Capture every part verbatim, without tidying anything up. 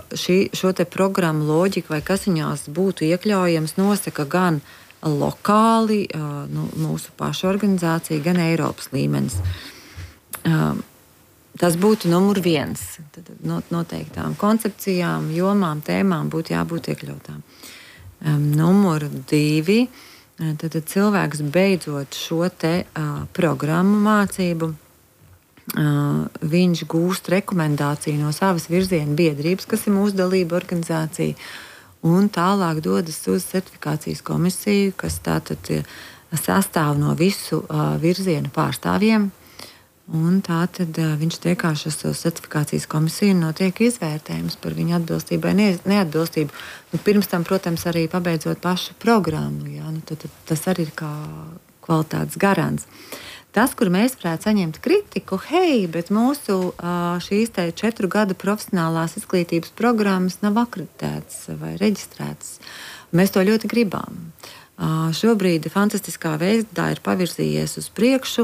šī, šo te programmu loģika vai kas viņās būtu iekļaujams, nosaka gan lokāli, nu, mūsu pašu organizācija, gan Eiropas līmenis. Tas būtu numur viens. Tad noteiktām koncepcijām, jomām, tēmām būtu jābūt iekļautām. Numur divi. Tad cilvēks beidzot šo te uh, programmu mācību, uh, viņš gūst rekomendāciju no savas virziena biedrības, kas ir mūsu dalība organizācija, un tālāk dodas uz certifikācijas komisiju, kas tātad sastāv no visu uh, virzienu pārstāvjiem. Un tā tad uh, viņš tiekās uz certifikācijas komisiju un notiek izvērtējums par viņu atbilstību vai ne, neatbilstību. Nu, pirms tam, protams, arī pabeidzot pašu programmu. Jā, nu, tad, tad, tas arī ir kā kvalitātes garants. Tas, kur mēs varētu saņemt kritiku, hei, bet mūsu uh, šīs te četru gadu profesionālās izglītības programmas nav akreditētas vai reģistrētas. Mēs to ļoti gribam. Uh, šobrīd fantastiskā veidā ir pavirzījies uz priekšu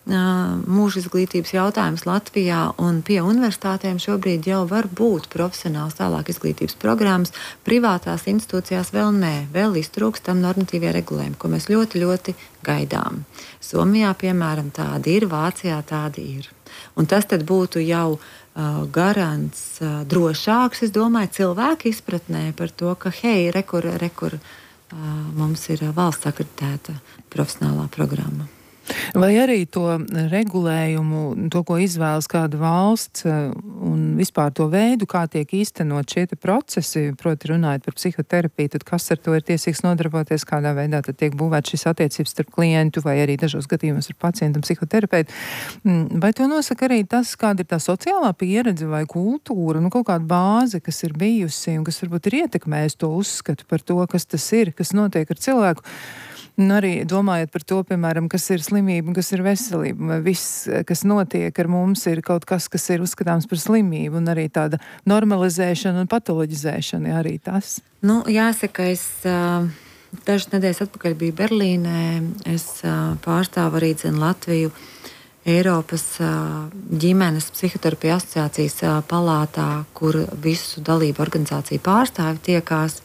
mūža izglītības jautājums Latvijā, un pie universitātēm šobrīd jau var būt profesionāls tālāk izglītības programmas. Privātās institūcijās vēl nē, vēl iztrūkst tam normatīvie regulējumi, ko mēs ļoti, ļoti gaidām. Somijā, piemēram, tādi ir, Vācijā tādi ir. Un tas tad būtu jau uh, garants uh, drošāks, es domāju, cilvēku izpratnē par to, ka hei, rekur, rekur, uh, mums ir valsts akreditēta profesionālā programma. Vai arī to regulējumu, to, ko izvēlas kāda valsts un vispār to veidu, kā tiek īstenot šie procesi, proti runājot par psihoterapiju, tad kas ar to ir tiesīgs nodarboties, kādā veidā tad tiek būvēt šis attiecības starp klientu vai arī dažos gadījumos ar pacientu un psihoterapeitu. Vai to nosaka arī tas, kāda ir tā sociālā pieredze vai kultūra, nu kaut kāda bāze, kas ir bijusi un kas varbūt ir ietekmējis to uzskatu par to, kas tas ir, kas notiek ar cilvēku. Un arī domājot par to, piemēram, kas ir slimība un kas ir veselība, vai viss, kas notiek ar mums, ir kaut kas, kas ir uzskatāms par slimību, un arī tāda normalizēšana un patoloģizēšana, arī tas. Nu, jāsaka, es uh, dažas nedēļas atpakaļ biju Berlīnē, es uh, pārstāvu arī zin Latviju Eiropas uh, ģimenes psihoterapija asociācijas uh, palātā, kur visu dalību organizāciju pārstāvi tiekās.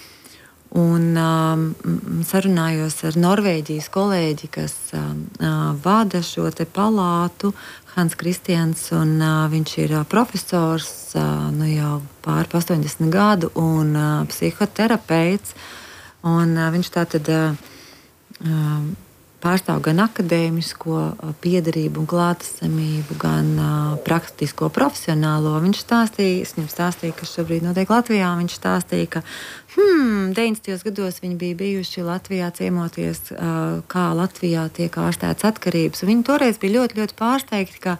Un um, sarunājos ar Norvēģijas kolēģi, kas um, uh, vada šo te palātu, Hans Kristians, un uh, viņš ir uh, profesors, uh, nu jau pāri astoņdesmit gadu, un uh, psihoterapeits. Un uh, viņš tātad uh, uh, pārstāv gan akadēmisko uh, piederību un klātesamību, gan uh, praktisko profesionālo. Viņš stāstīja, es viņam stāstīju, kas šobrīd notiek Latvijā, viņš stāstīja, ka Hmm, deviņdesmitajos gados viņi bija bijuši Latvijā ciemoties, uh, kā Latvijā tiek ārstētas atkarības. Viņi toreiz bija ļoti, ļoti pārsteigti, ka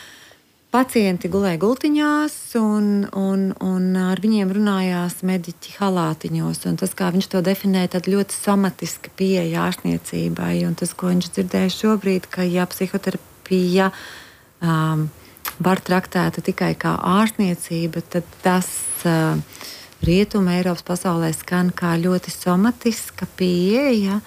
pacienti gulēja gultiņās un, un, un ar viņiem runājās mediķi halātiņos. Un tas, kā viņš to definēja, tad ļoti somatiska pieeja ārstniecībai. Un tas, ko viņš dzirdēja šobrīd, ka ja psihoterapija um, var traktēta tikai kā ārstniecība, tad tas uh, Rietuma Eiropas pasaulē skan kā ļoti somatiska pieeja,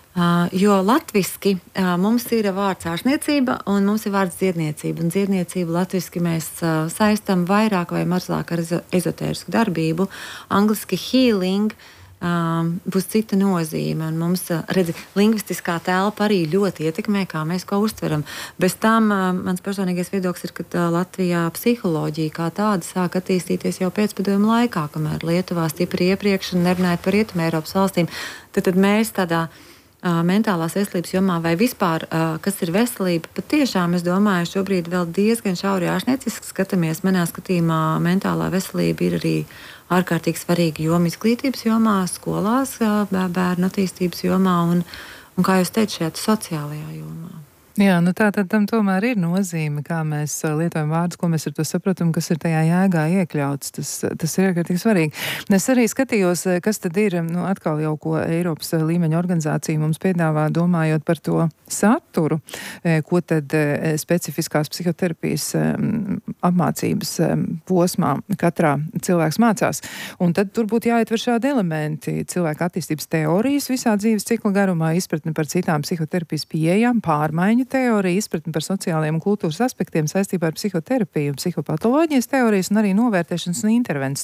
jo latviski mums ir vārds ārstniecība un mums ir vārds dziedniecība. Un dziedniecību latviski mēs saistam vairāk vai mazāk ar ezotērisku darbību. Angliski healing Um, būs cita nozīme. Un mums, redzi, lingvistiskā telpa arī ļoti ietekmē, kā mēs ko uztveram. Bez tam um, mans personīgais viedoklis ir, ka uh, Latvijā psiholoģija kā tāda sāk attīstīties jau pēcpadomu laikā, kamēr Lietuvā stipri iepriekš, un nerunājot par Rietumu Eiropas valstīm. Tad, tad mēs tādā uh, mentālās veselības jomā vai vispār, uh, kas ir veselība, patiešām, es domāju, šobrīd vēl diezgan šauri ārstnieciski skatāmies. Manā skatījumā mentālā veselība ir arī ārkārtīgi svarīga joma izglītības jomā, skolās, bērnu attīstības jomā un, un kā jūs teicat, šajā sociālajā jomā. Jā, nu tā tad tam tomēr ir nozīme, kā mēs lietojam vārdus, ko mēs ar to saprotam, kas ir tajā jēgā iekļauts. Tas, tas ir ārkārtīgi svarīgi. Es arī skatījos, kas tad ir, nu atkal jau, ko Eiropas līmeņa organizācija mums piedāvā, domājot par to saturu, ko tad specifiskās psihoterapijas apmācības posmā katrā cilvēks mācās. Un tad tur būtu jāietver šādi elementi. Cilvēka attīstības teorijas visā dzīves cikla garumā, izpratne par citām psihoterapijas pieejām, pārmaiņu teorija, izpratne par sociālajiem un kultūras aspektiem saistībā ar psihoterapiju, psihopatoloģijas teorijas un arī novērtēšanas un intervences